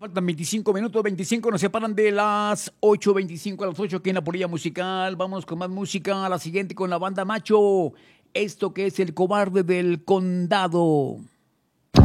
Faltan 25 minutos, 25 nos separan de las 8:25 a las 8 aquí en la Polilla Musical. Vamos con más música, a la siguiente con la banda Macho. Esto que es El Cobarde del Condado.